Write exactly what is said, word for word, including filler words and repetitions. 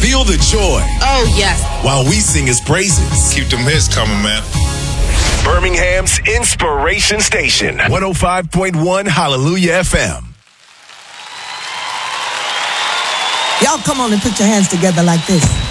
Feel the joy. Oh, yes. While we sing his praises. Keep them hits coming, man. Birmingham's Inspiration Station. one oh five point one Hallelujah F M. Y'all come on and put your hands together like this.